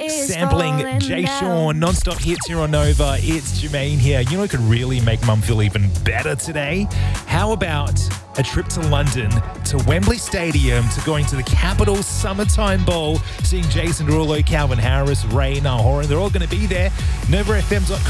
Sampling Jay Sean, non-stop hits here on Nova. It's Jermaine here. You know what could really make Mum feel even better today? How about a trip to London, to Wembley Stadium, to going to the Capital Summertime Bowl, seeing Jason Derulo, Calvin Harris, Ray, Nahoran. They're all going to be there. NovaFM.com.